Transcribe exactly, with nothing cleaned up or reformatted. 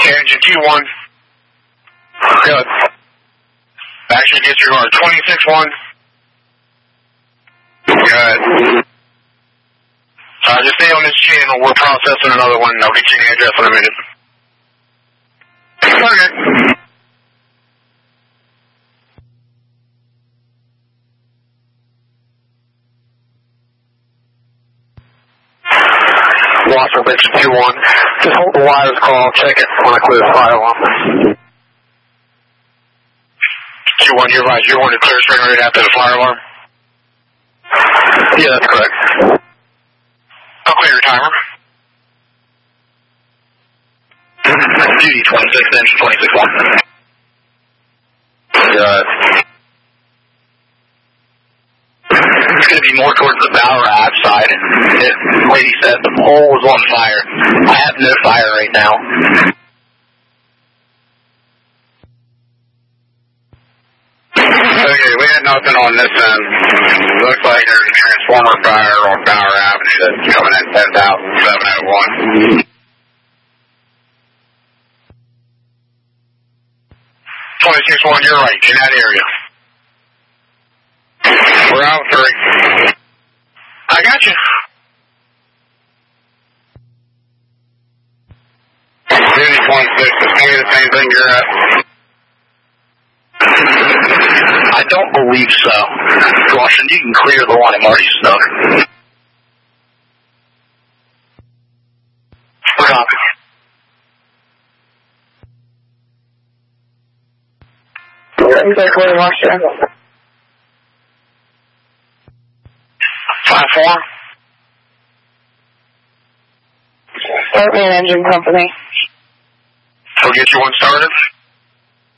Engine Q one. Good. Action disregard. twenty-six one. Good. Uh, just stay on this channel. We're processing another one. I'll get you the address in a minute. Okay. Wasser Bitch two one. Just hold the wires call. I'll check it when I clear the fire alarm. two one, you're right. You're one to clear straight right after the fire alarm? Yeah, that's correct. I'll clear your timer. Duty twenty-six, engine twenty-six one. Good. It's going to be more towards the bow raft side. It, lady said the pole was on fire. I have no fire right now. Okay, we had nothing on this end. Looks like there's a transformer fire on Bower Avenue that's coming at ten thousand seven oh one. twenty-six one, you're right, in that area. We're out three. I got you. Duty twenty-six, it's going to be the same thing you're at. I don't believe so. Caution, you can clear the one at Marty Snook. Copy. Exactly, Washington. five four. Start me an engine company. We'll get you one started.